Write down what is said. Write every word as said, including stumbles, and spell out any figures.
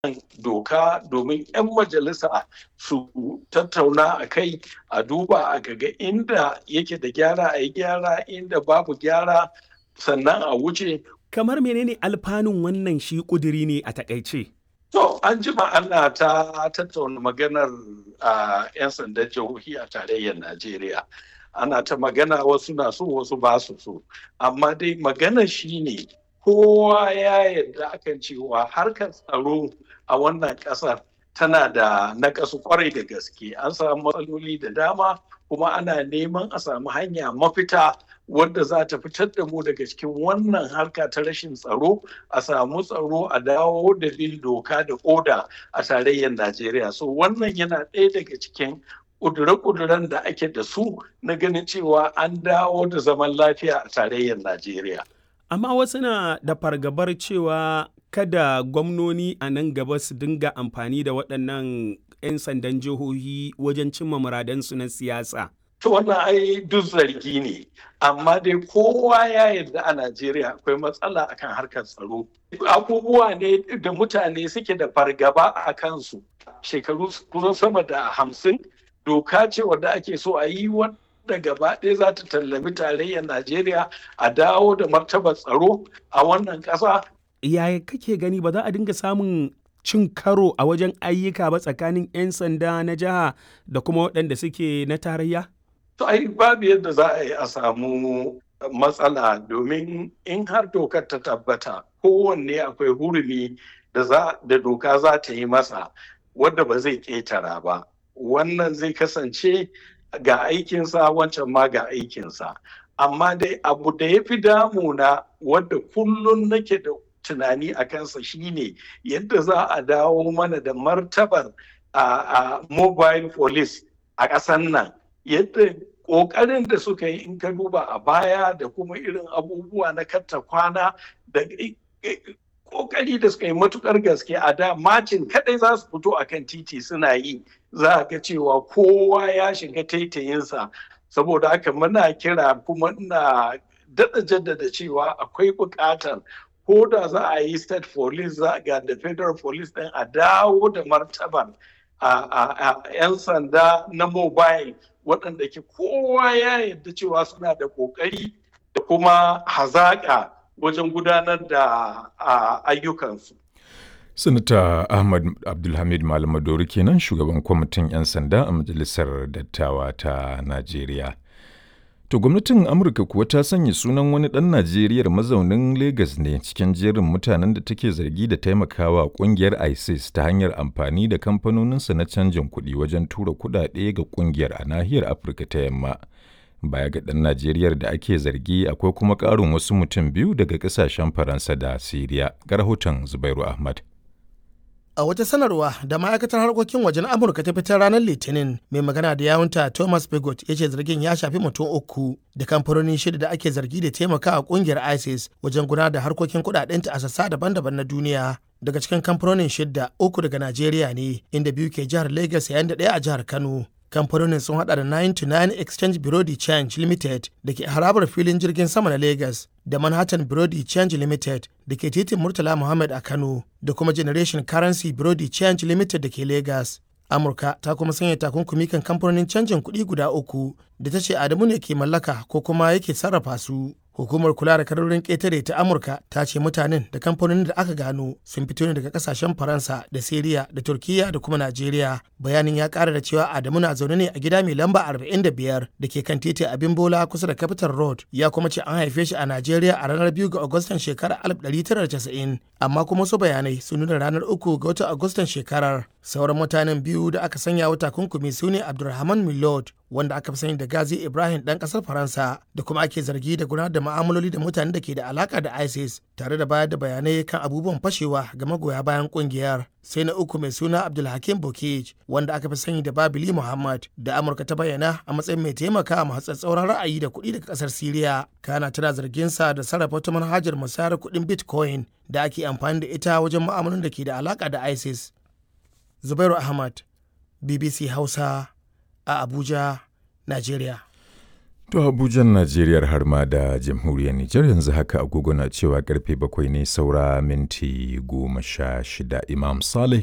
doka domin 'yan majalisa su tattauna a kai, a duba a ga inda yake da gyara a yi gyara, inda babu gyara sannan a wuce. Kamar menene alfanun wannan shi ƙuduri ne a takaice? To, an jima ana ta tattauna maganar a 'yan sandan jihohi a tarayyar Najeriya. Ana ta magana, wasu na so wasu ba su so. Amma dai magana shi ne kowa ya yarda akan cewa harkar tsaro a wannan ƙasar tana da naƙasu kwarai da gaske. An samu matsaloli da dama kuma ana neman a samu hanya mafita wadda za ta fitar da mu daga cikin wannan harka ta rashin tsaro, a samu tsaro, a dawo da bin doka da oda a tarayyar Najeriya. So wannan yana ɗaya daga cikin ƙudure-ƙuduren da ake da su na ganin cewa an dawo da zaman lafiya a tarayyar Najeriya. Amma wasu na da fargabar cewa kada gwamnoni a nan gaba su dinga amfani da waɗannan 'yan sandan jihohi wajen cimma muradansu na siyasa. To wannan ai duk zargi ne, amma dai kowa ya yarda a Najeriya akwai matsala akan harkar tsaro. Abubuwa ne da mutane suke da fargaba a kansu. Shekaru kusan sama da hamsin, doka ce wadda ake so a yi da gaba ɗaya za ta tallafi tarayyar Najeriya a dawo da martabar tsaro a wannan ƙasa. Yaya kake gani ba za a dinga samun cin karo a wajen ayyuka ba tsakanin 'yan sanda na jiha da kuma waɗanda suke na tarayya? To ai babu yadda za a yi a samu matsala, domin in har dokar ta tabbata kowanne akwai hurumi da za da doka za ta yi masa wadda ba zai ƙetara ba. Wannan zai kasance ga aikinsa, wancan ma ga aikinsa. Amma dai abu da ya fi damuna wadda kullum nake da tunani a kansa shine yadda za a dawo mana da martabar a mobile police a ƙasar nan. Yadda ƙoƙarin da suka yi in ka duba a baya da kuma irin abubuwa na katta kwana da ƙoƙari da suka yi matuƙar gaske a da, macin kaɗai za su fito a kan titi suna yi, za a ga cewa kowa ya shiga taitayinsa. Saboda haka muna kira kuma ina daɗa jaddada cewa akwai buƙatar ko da za a yi state police za ga da federal police ɗin a dawo da martaban a 'yan sanda na mobile waɗanda ke kowa ya yarda cewa suna da ƙoƙari da kuma hazaƙa wajen gudanar da ayyukansu. Sanata Ahmad Abdulhamid Malamadori kenan, shugaban kwamitin 'yan sanda a Majalisar Dattawa ta Najeriya. To gwamnatin Amurka kuwa ta sanya sunan wani ɗan Najeriyar mazaunin Legas ne cikin jerin mutanen da take zargi da taimakawa ƙungiyar ISIS ta hanyar amfani da kamfanoninsa na canjin kuɗi wajen tura kuɗaɗe ga ƙungiyar a nahiyar Afirka ta Yamma. Baya ga ɗan Najeriyar da ake zargi, akwai kuma ƙarin wasu mutum biyu daga ƙasashen Faransa da Siriya. Ga rahoton Zubairu Ahmad. A wata sanarwa da ma'aikatar harkokin wajen Amurka ta fitar ranar Litinin, mai magana da yawunta Thomas Pigott ya ce zargin ya shafi mutum uku da kamfanoni shida da ake zargi da taimakawa kungiyar ISIS wajen gudanar da harkokin kudadenta a sassa daban-daban na duniya. Daga cikin kamfanonin shida, uku daga Najeriya ne, inda biyu ke jihar Lagos yayin da ɗaya a jihar Kano. Kamfanonin sun hada da nine to nine Exchange Bureau de Change Limited da ke harabar filin jirgin sama na Lagos, da Manhattan Bureau de Change Limited da ke titin Murtala Muhammad a Kano, da kuma Generation Currency Bureau de Change Limited da ke Lagos. Amurka ta kuma sanya takunkumi kan kamfanonin canjin kuɗi guda uku da ta ce Adamu ne ke mallaka ko kuma yake sarrafa su. Hukumar kula da kadarorin ƙetare ta Amurka ta ce mutanen da kamfanonin da aka gano sun fito ne daga kasashen Faransa da Siriya da Turkiya da kuma Najeriya. Bayanin ya ƙara da cewa Adamu na zaune ne a gida mai lamba arba'in da biyar da ke kan titi Abin Bola kusa da Capital Road. Ya kuma ce an haife shi a Najeriya a ranar biyu ga Agustan shekarar alif ɗari tara da casa'in, amma kuma su bayanai sun nuna ranar uku ga watan Agustan shekarar. Sauran mutanen biyu da aka sanya wa takunkumi su ne Abdulrahman Milord, wanda aka fi sani da Gazi Ibrahim ɗan ƙasar Faransa, da kuma ake zargi da gudanar da ma'amaloli da mutanen da ke da alaka da ISIS, tare da bayar da bayanai kan abubuwan fashewa ga magoya bayan ƙungiyar. Sai na uku mai suna Abdulhakim Bokij, wanda aka fi sani da Babili Muhammad, da Amurka ta bayyana a matsayin mai taimaka ma tsauran ra'ayi da kuɗi daga ƙasar Siriya. Kana tana zarginsa da sarrafa wata manhajar musayar kuɗin Bitcoin da ake amfani da ita wajen ma'amalolin da ke da alaka da ISIS. Zubairu Ahmad, B B C Hausa, a Abuja, Najeriya. To Abujan Najeriya har ma da jamhuriyar Nijar yanzu haka agogo na cewa karfe bakwai ne saura minti goma sha shida. Imam Saleh